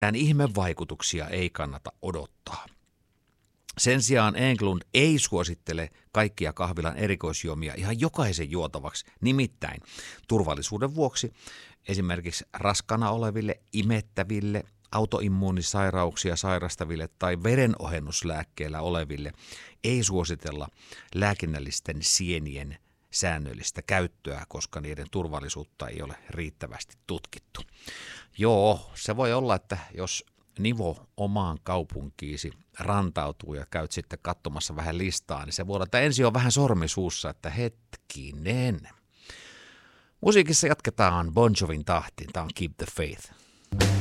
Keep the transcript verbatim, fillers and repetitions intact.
Tämän ihmevaikutuksia ei kannata odottaa. Sen sijaan Englund ei suosittele kaikkia kahvilan erikoisjuomia ihan jokaisen juotavaksi, nimittäin turvallisuuden vuoksi esimerkiksi raskana oleville, imettäville, autoimmuunisairauksia sairastaville tai verenohennuslääkkeellä oleville ei suositella lääkinnällisten sienien säännöllistä käyttöä, koska niiden turvallisuutta ei ole riittävästi tutkittu. Joo, se voi olla, että jos nivo omaan kaupunkiisi rantautuu ja käyt sitten katsomassa vähän listaa, niin se voi olla, että ensin on vähän sormi suussa, että hetkinen. Musiikissa jatketaan Bon Jovin tahtiin. Tämä on Keep the Faith.